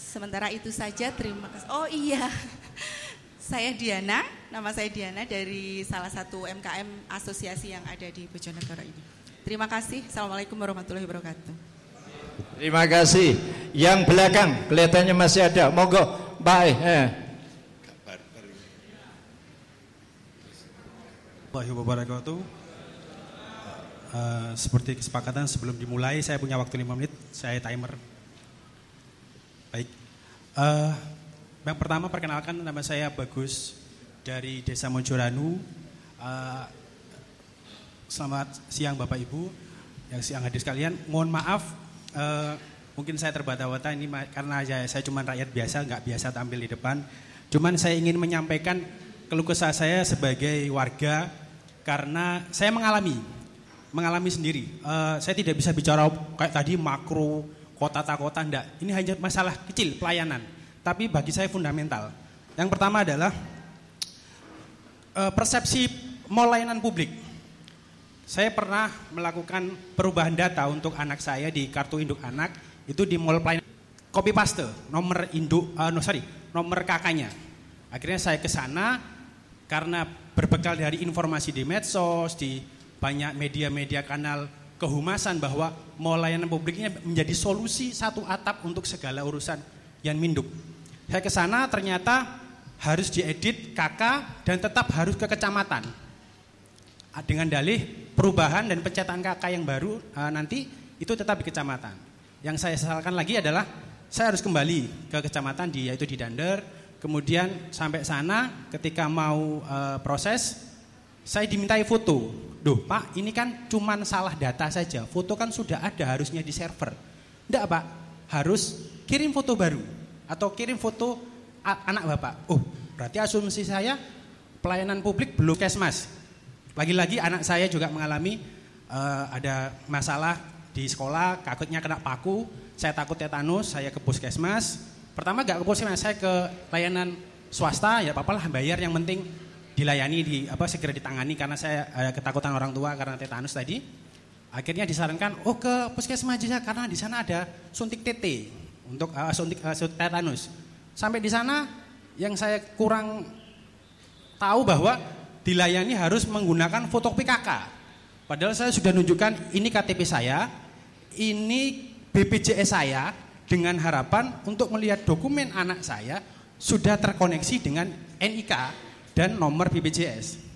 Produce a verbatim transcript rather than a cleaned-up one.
Sementara itu saja, terima kasih. Oh iya, saya Diana, nama saya Diana dari salah satu M K M asosiasi yang ada di Bojonegoro ini. Terima kasih, Assalamualaikum warahmatullahi wabarakatuh. Terima kasih. Yang belakang kelihatannya masih ada, monggo Mbak eh. Warahmatullahi wabarakatuh. Uh, seperti kesepakatan sebelum dimulai, saya punya waktu lima menit, saya timer. Baik. Uh, yang pertama perkenalkan, nama saya Bagus dari Desa Mojoranu. Uh, selamat siang Bapak Ibu, yang siang hadir sekalian. Mohon maaf, uh, mungkin saya terbata-bata ini karena saya, saya cuma rakyat biasa, nggak biasa tampil di depan. Cuman saya ingin menyampaikan keluh kesah saya sebagai warga karena saya mengalami mengalami sendiri. Uh, saya tidak bisa bicara kayak tadi makro, kota tak kota, enggak. Ini hanya masalah kecil, pelayanan. Tapi bagi saya fundamental. Yang pertama adalah uh, persepsi mall layanan publik. Saya pernah melakukan perubahan data untuk anak saya di kartu induk anak, itu di mall pelayanan. Copy paste, nomor induk, uh, no, sorry, nomor kakaknya. Akhirnya saya ke sana karena berbekal dari informasi di medsos, di banyak media-media kanal kehumasan bahwa mall layanan publik ini menjadi solusi satu atap untuk segala urusan yang minduk. Saya ke sana ternyata harus diedit K K dan tetap harus ke kecamatan. Dengan dalih perubahan dan pencetakan K K yang baru nanti itu tetap di kecamatan. Yang saya sesalkan lagi adalah saya harus kembali ke kecamatan di yaitu di Dander. Kemudian sampai sana ketika mau uh, proses saya dimintai foto. Duh Pak, ini kan cuman salah data saja. Foto kan sudah ada harusnya di server. Enggak Pak, harus kirim foto baru atau kirim foto anak Bapak. Oh, berarti asumsi saya pelayanan publik belum Puskesmas. Lagi-lagi anak saya juga mengalami uh, ada masalah di sekolah, takutnya kena paku. Saya takut tetanus, saya ke Puskesmas. Pertama enggak ke Puskesmas, saya ke layanan swasta, ya apa-apalah bayar, yang penting dilayani, di apa segera ditangani karena saya ada ketakutan orang tua karena tetanus tadi. Akhirnya disarankan oh ke Puskesmas aja karena di sana ada suntik T T untuk uh, suntik uh, tetanus. Sampai di sana yang saya kurang tahu bahwa dilayani harus menggunakan fotokopi K K. Padahal saya sudah nunjukkan ini K T P saya, ini B P J S saya dengan harapan untuk melihat dokumen anak saya sudah terkoneksi dengan N I K dan nomor B P J S.